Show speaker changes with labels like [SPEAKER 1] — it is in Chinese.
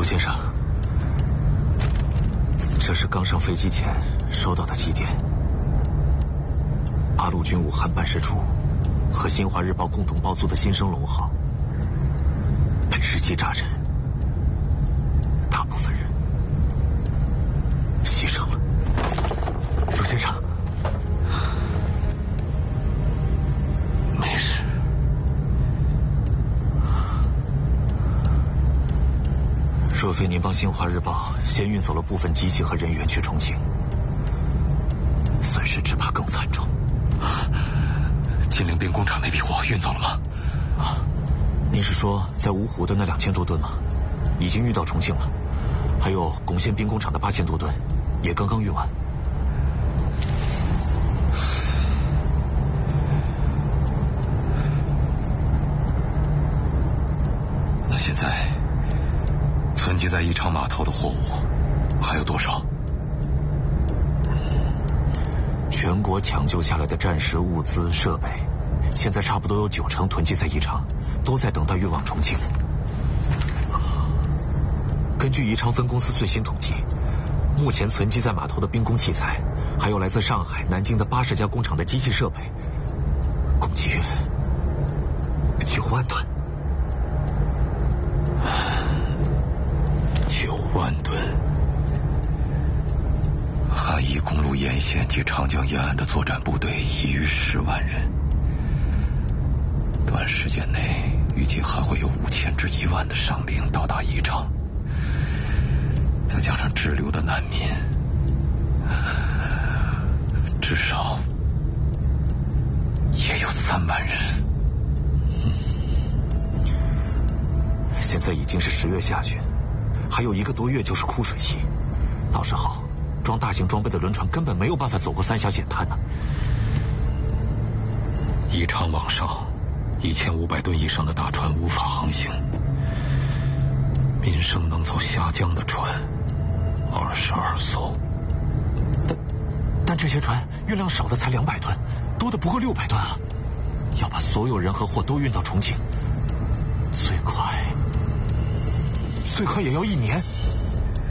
[SPEAKER 1] 先生，这是刚上飞机前收到的急电。八路军武汉办事处和新华日报共同包租的新生龙号被日机炸沉，大部分人牺牲了。陆先生，没事。若非您帮新华日报先运走了部分机器和人员去重庆，损失只怕更惨重。
[SPEAKER 2] 金陵兵工厂那批货运走了吗？
[SPEAKER 1] 您是说在芜湖的那2000多吨吗？已经运到重庆了，还有珙县兵工厂的8000多吨，也刚刚运完。
[SPEAKER 2] 那现在存积在宜昌码头的货物还有多少？
[SPEAKER 1] 全国抢救下来的战时物资设备，现在差不多有90%囤积在宜昌，都在等待运往重庆。根据宜昌分公司最新统计，目前存积在码头的兵工器材，还有来自上海、南京的80家工厂的机器设备，共计约9万吨。
[SPEAKER 2] 9万吨。汉宜公路沿线及长江沿岸的作战部队已逾10万人，短时间内预计还会有5000至1万的伤兵到达宜昌，再加上滞留的难民，至少也有3万人。
[SPEAKER 1] 现在已经是10月下旬，还有1个多月就是枯水期，到时候装大型装备的轮船根本没有办法走过三峡险滩呢。
[SPEAKER 2] 宜昌往上1500吨以上的大船无法航行，民生能走下江的船22艘。
[SPEAKER 1] 但这些船运量少的才200吨，多的不过600吨啊！要把所有人和货都运到重庆，最快也要1年。